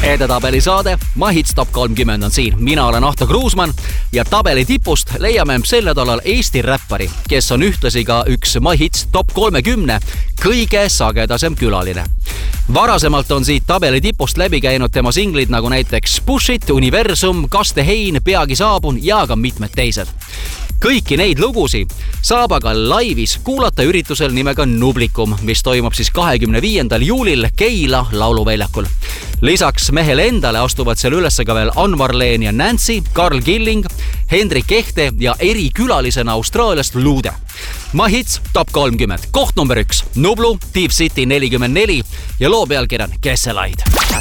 Edetabeli saade My Hits Top 30 on siin. Mina olen Ahto Kruusmann ja tabeli tipust leiame sel nädalal Eesti räppari, kes on ühtlasi ka üks My Hits Top 30 kõige sagedasem külaline. Varasemalt on siit tabeli tipust läbi käinud tema singlid nagu näiteks Push It, Universum, Kaste Hein, Peagi saabun ja ka mitmed teised. Kõiki neid lugusi saab aga laivis kuulata üritusel nimega Nublikum, mis toimub siis 25. juulil Keila lauluväljakul. Lisaks mehele endale astuvad seal üles ka veel Anvar Leen ja Nancy, Karl Killing, Hendrik Ehte ja erikülalisena Austraaliast Luude. My Hits Top 30. Koht number 1, Nublu, Deep City 44 ja loo pealkiri on Kesselaid.